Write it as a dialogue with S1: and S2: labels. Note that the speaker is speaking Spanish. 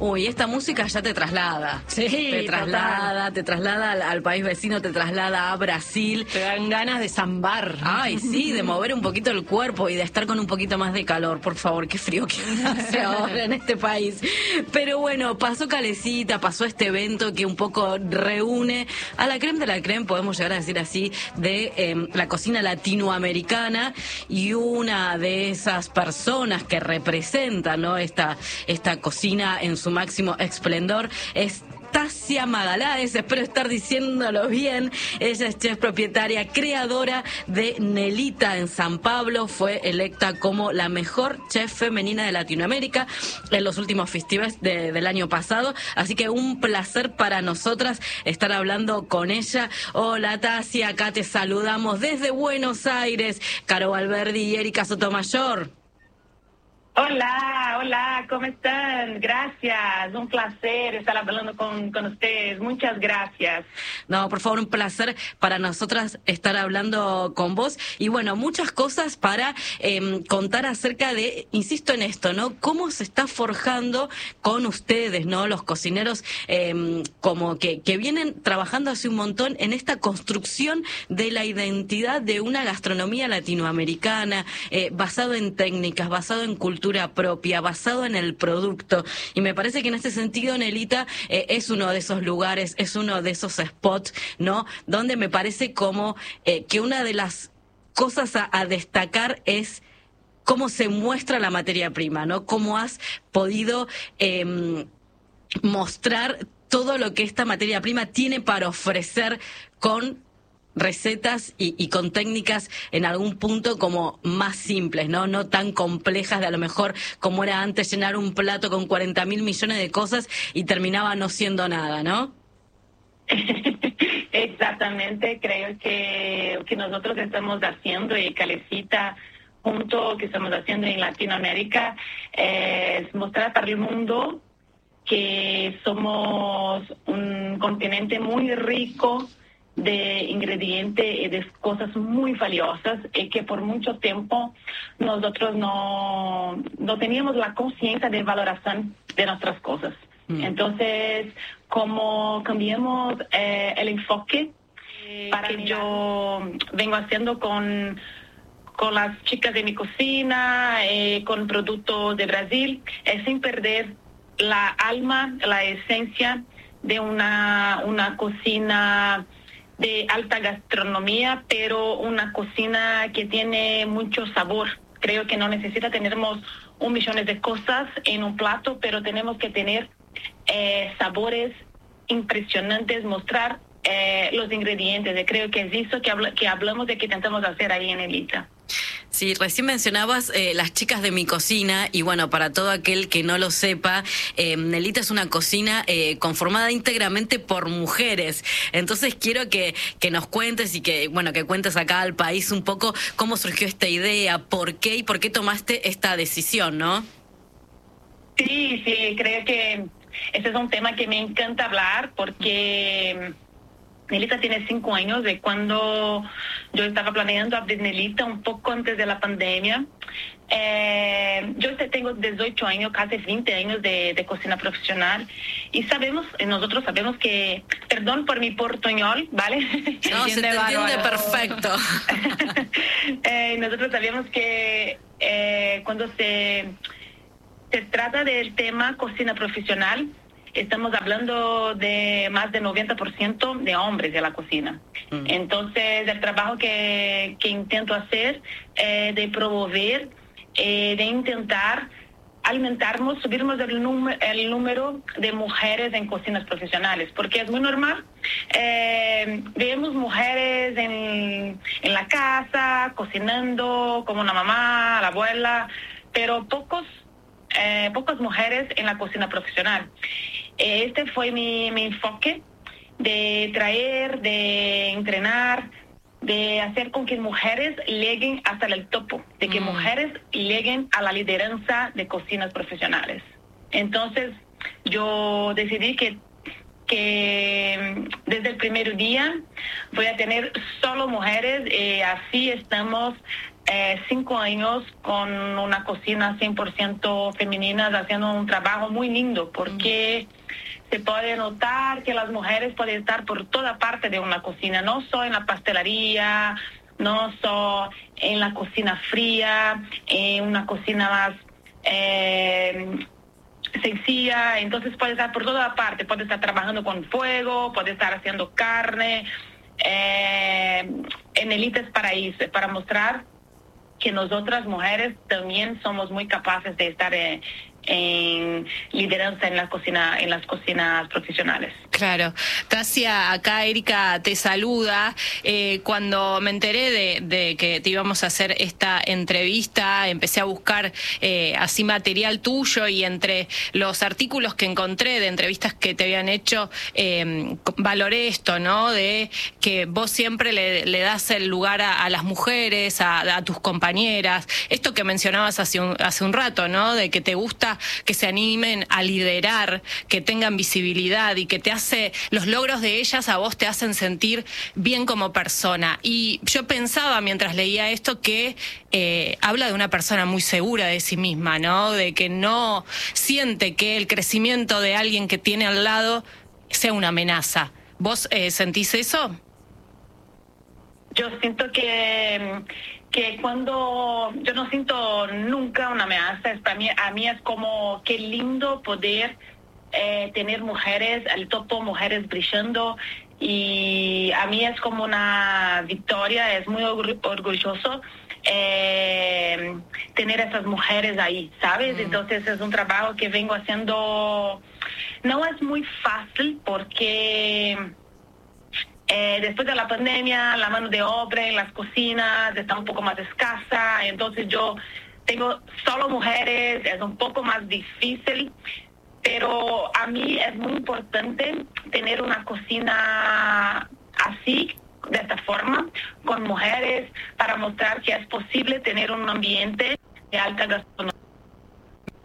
S1: Uy, esta música ya te traslada.
S2: Sí,
S1: te traslada al país vecino, te traslada a Brasil.
S2: Te dan ganas de zambar.
S1: Ay, sí, de mover un poquito el cuerpo y de estar con un poquito más de calor. Por favor, qué frío que hace ahora en este país. Pero bueno, pasó Calecita, pasó este evento que un poco reúne a la crème de la crème, podemos llegar a decir así, de la cocina latinoamericana, y una de esas personas que representan, ¿no?, esta cocina en su máximo esplendor es Tasia Magaláes, espero estar diciéndolo bien. Ella es chef propietaria, creadora de Nelita en San Pablo. Fue electa como la mejor chef femenina de Latinoamérica en los últimos festivales del año pasado. Así que un placer para nosotras estar hablando con ella. Hola Tasia, acá te saludamos desde Buenos Aires. Caro Valverdi y Erika Sotomayor.
S3: Hola, ¿cómo están? Gracias, un placer estar hablando con ustedes, muchas gracias.
S1: No, por favor, un placer para nosotras estar hablando con vos. Y bueno, muchas cosas para contar acerca de, insisto en esto, ¿no?, cómo se está forjando con ustedes, ¿no?, los cocineros como que vienen trabajando hace un montón en esta construcción de la identidad de una gastronomía latinoamericana, basado en técnicas, basado en cultura propia, basado en el producto. Y me parece que en este sentido Nelita es uno de esos lugares, es uno de esos spots, ¿no?, donde me parece como que una de las cosas a destacar es cómo se muestra la materia prima, ¿no?, cómo has podido mostrar todo lo que esta materia prima tiene para ofrecer con recetas y con técnicas en algún punto como más simples, no tan complejas de a lo mejor como era antes llenar un plato con 40.000 millones de cosas y terminaba no siendo nada, ¿no?
S3: Exactamente, creo que nosotros estamos haciendo, y Calecita junto que estamos haciendo en Latinoamérica, es mostrar para el mundo que somos un continente muy rico de ingredientes y de cosas muy valiosas, y que por mucho tiempo nosotros no teníamos la conciencia de valoración de nuestras cosas. Entonces, como cambiamos el enfoque para que yo vengo haciendo con las chicas de mi cocina, con productos de Brasil, sin perder la alma, la esencia de una cocina de alta gastronomía, pero una cocina que tiene mucho sabor. Creo que no necesita tener 1.000.000 de cosas en un plato, pero tenemos que tener sabores impresionantes, mostrar los ingredientes. Y creo que es eso que hablamos de que intentamos hacer ahí en Nelita.
S1: Sí, recién mencionabas las chicas de mi cocina, y bueno, para todo aquel que no lo sepa, Nelita es una cocina conformada íntegramente por mujeres. Entonces quiero que nos cuentes y que cuentes acá al país un poco cómo surgió esta idea, por qué tomaste esta decisión, ¿no?
S3: Sí, creo que ese es un tema que me encanta hablar, porque Nelita tiene 5 años de cuando yo estaba planeando abrir Nelita un poco antes de la pandemia. Yo tengo 18 años, casi 20 años de cocina profesional, y nosotros sabemos que, perdón por mi portuñol, ¿vale?
S1: No, se te entiende perfecto.
S3: Nosotros sabemos que cuando se trata del tema cocina profesional, estamos hablando de más del 90% de hombres de la cocina. Entonces, el trabajo que intento hacer de promover, de intentar alimentarnos, subirnos el número de mujeres en cocinas profesionales, porque es muy normal. Vemos mujeres en la casa, cocinando, como una mamá, la abuela, pero pocas mujeres en la cocina profesional. Este fue mi enfoque, de traer, de entrenar, de hacer con que mujeres lleguen hasta el topo, de que mujeres lleguen a la lideranza de cocinas profesionales. Entonces, yo decidí que desde el primer día voy a tener solo mujeres, y así estamos 5 años con una cocina 100% femenina, haciendo un trabajo muy lindo, porque se puede notar que las mujeres pueden estar por toda parte de una cocina, no solo en la pastelería, no solo en la cocina fría, en una cocina más sencilla. Entonces puede estar por toda parte, puede estar trabajando con fuego, puede estar haciendo carne, en Elites Paraíso, para mostrar que nosotras mujeres también somos muy capaces de estar en lideranza en las cocinas profesionales.
S2: Claro. Tasia, acá Erika te saluda. Cuando me enteré de que te íbamos a hacer esta entrevista, empecé a buscar así material tuyo, y entre los artículos que encontré de entrevistas que te habían hecho, valoré esto, ¿no? De que vos siempre le das el lugar a las mujeres, a tus compañeras. Esto que mencionabas hace un rato, ¿no? De que te gusta que se animen a liderar, que tengan visibilidad, y que te hace, los logros de ellas a vos te hacen sentir bien como persona. Y yo pensaba mientras leía esto que habla de una persona muy segura de sí misma, ¿no? De que no siente que el crecimiento de alguien que tiene al lado sea una amenaza. ¿Vos sentís eso?
S3: Yo siento que cuando yo no siento nunca una amenaza, a mí es como qué lindo poder tener mujeres al topo, mujeres brillando, y a mí es como una victoria, es muy orgulloso tener esas mujeres ahí, ¿sabes? Entonces es un trabajo que vengo haciendo, no es muy fácil porque después de la pandemia, la mano de obra en las cocinas está un poco más escasa, entonces yo tengo solo mujeres, es un poco más difícil, pero a mí es muy importante tener una cocina así, de esta forma, con mujeres, para mostrar que es posible tener un ambiente de alta gastronomía.